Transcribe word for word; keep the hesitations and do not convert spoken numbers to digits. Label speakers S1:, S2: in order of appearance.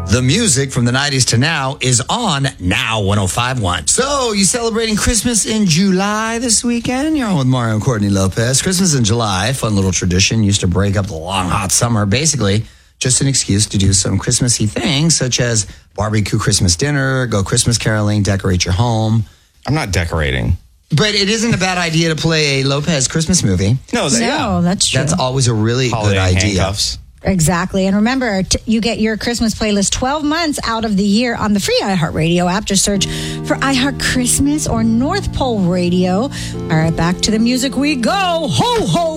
S1: The music from the nineties to now is on Now one oh five point one. So, you celebrating Christmas in July this weekend? You're on with Mario and Courtney Lopez. Christmas in July, fun little tradition, used to break up the long, hot summer. Basically, just an excuse to do some Christmassy things, such as barbecue Christmas dinner, go Christmas caroling, decorate your home.
S2: I'm not decorating.
S1: But it isn't a bad idea to play a Lopez Christmas movie.
S2: No, that,
S3: No,
S2: yeah.
S3: that's true.
S1: That's always a really
S2: Holiday
S1: good idea.
S2: handcuffs.
S3: Exactly. And remember, t- you get your Christmas playlist twelve months out of the year on the free iHeartRadio app. Just search for iHeart Christmas or North Pole Radio. All right, back to the music we go. Ho, ho,